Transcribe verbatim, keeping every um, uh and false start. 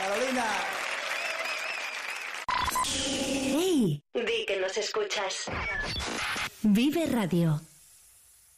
Carolina. ¡Hey! Di que nos escuchas. Vive Radio.